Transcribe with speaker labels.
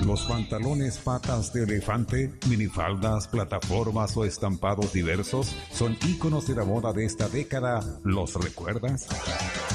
Speaker 1: Los pantalones patas de elefante, minifaldas, plataformas o estampados diversos son íconos de la moda de esta década. ¿Los recuerdas?